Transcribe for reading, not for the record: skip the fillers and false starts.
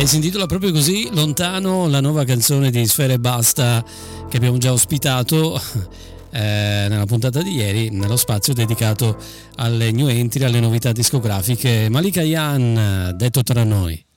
E si intitola proprio così, Lontano, la nuova canzone di Sfera Ebbasta che abbiamo già ospitato nella puntata di ieri, nello spazio dedicato alle new entry, alle novità discografiche. Malika Yan, detto tra noi.